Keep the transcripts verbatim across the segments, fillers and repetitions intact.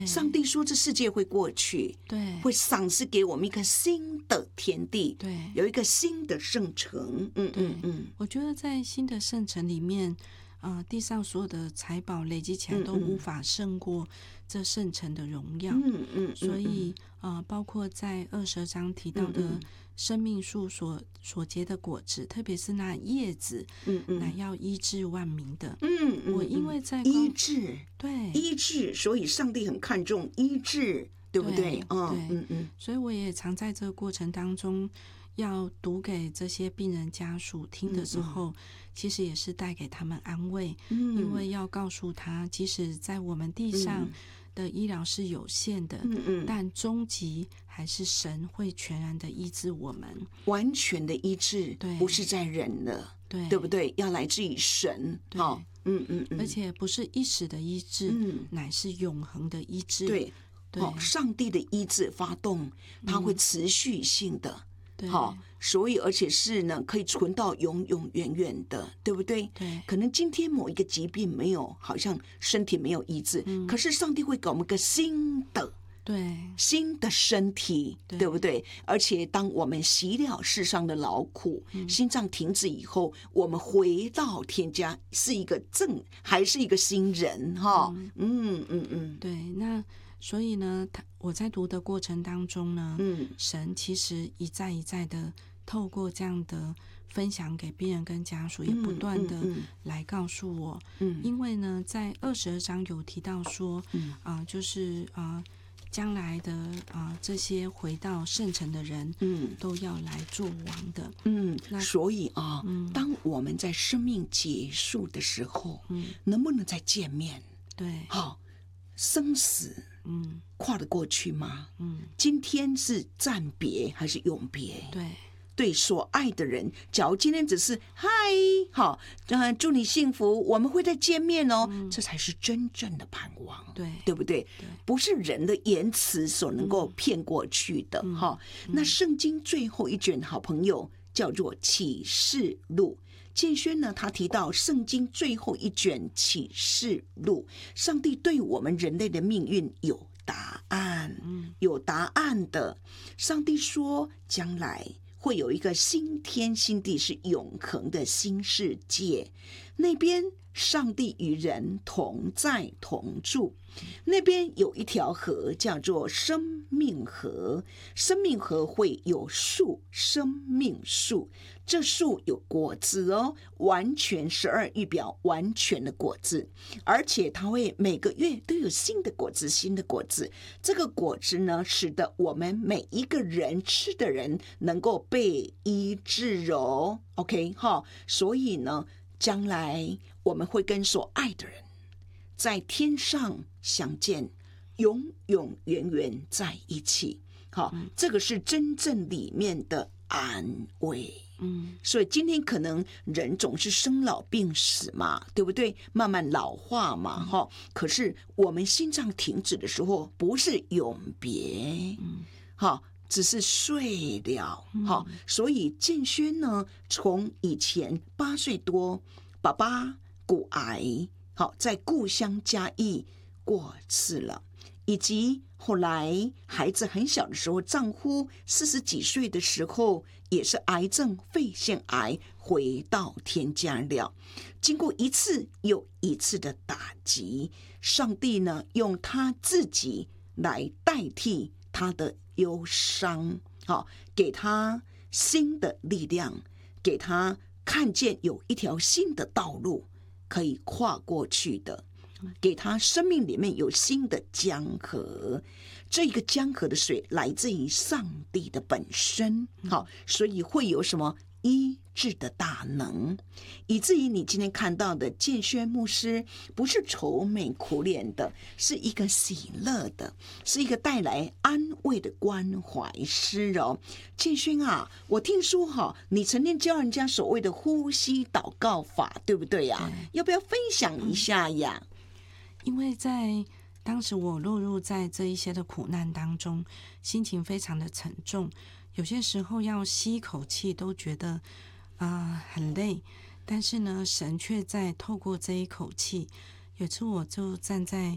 上帝说这世界会过去， 对， 会赏赐给我们一个新的天地， 对， 有一个新的圣城。嗯嗯嗯， 我觉得在新的圣城里面，呃，地上所有的财宝累积起来都无法胜过这圣城的荣耀。 嗯嗯嗯， 所以呃，包括在二十章提到的生命树所所结的果子，特别是那叶子， 嗯嗯， 乃要医治万民的。 嗯嗯， 我因为在医治， 对医治，所以上帝很看重医治，对不对？ 对嗯对嗯嗯， 所以我也常在这个过程当中，要读给这些病人家属听的时候，嗯、其实也是带给他们安慰，嗯、因为要告诉他，即使在我们地上的医疗是有限的，嗯嗯、但终极还是神会全然的医治我们， 完全的医治， 对， 不是在人了， 对， 对不对？要来自于神， 好， 嗯嗯嗯， 而且不是一时的医治，嗯、乃是永恒的医治， 对。哦，上帝的医治发动，它会持续性的，好、嗯，所以而且是呢，可以存到永永远远的，对不对？ 对， 可能今天某一个疾病没有，好像身体没有医治，嗯、可是上帝会给我们个新的， 对， 新的身体， 对, 对不对？而且当我们洗了世上的劳苦，嗯、心脏停止以后，我们回到天家，是一个正，还是一个新人哈？嗯嗯嗯嗯， 对，那。所以呢，他我在读的过程当中呢， 嗯， 神其实一再一再的透过这样的分享给病人跟家属，也不断的来告诉我，嗯，因为呢，在二十二章有提到说，嗯啊、呃，就是啊，将、呃、来的啊、呃、这些回到圣城的人，嗯，都要来做王的， 嗯，所以啊，嗯，当我们在生命结束的时候，嗯，能不能再见面？ 对， 好、哦，生死。 嗯， 跨得过去吗？ 嗯， 今天是暂别还是永别？ 对， 对所爱的人，假如今天只是嗨，好，呃，祝你幸福，我们会再见面哦，嗯、这才是真正的盼望， 对， 对不对？ 对， 不是人的言辞所能够骗过去的，哈、嗯。那圣经最后一卷好朋友叫做启示录。建轩呢，他提到圣经最后一卷启示录，上帝对我们人类的命运有答案，有答案的。上帝说，将来会有一个新天新地，是永恒的新世界，那边上帝与人同在同住，那边有一条河叫做生命河，生命河会有树，生命树，这树有果子哦，完全十二预表完全的果子，而且它会每个月都有新的果子，新的果子，这个果子呢，使得我们每一个人吃的人能够被医治哦 OK 哈，所以呢，将来我们会跟所爱的人在天上相见，永永远远在一起。好，嗯、这个是真正里面的安慰。嗯，所以今天可能人总是生老病死嘛，对不对？慢慢老化嘛，哈、嗯。可是我们心脏停止的时候，不是永别，嗯，好。只是睡了，好、嗯，所以建轩呢，从以前八岁多，爸爸骨癌，好，在故乡嘉义过世了，以及后来孩子很小的时候，丈夫四十几岁的时候，也是癌症肺腺癌回到天家了。经过一次又一次的打击，上帝呢，用他自己来代替他的忧伤，好，给他新的力量，给他看见有一条新的道路可以跨过去的，给他生命里面有新的江河，这个江河的水来自于上帝的本身，好，所以会有什么医治的大能，以至于你今天看到的建轩牧师不是愁眉苦脸的，是一个喜乐的，是一个带来安慰的关怀师哦。建轩啊，我听说哈，你曾经教人家所谓的呼吸祷告法，对不对呀？要不要分享一下呀？ 因为在当时我落入在这一些的苦难当中，心情非常的沉重，有些时候要吸一口气都觉得啊、呃、很累，但是呢，神却在透过这一口气，有次我就站在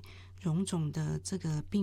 脓肿的这个病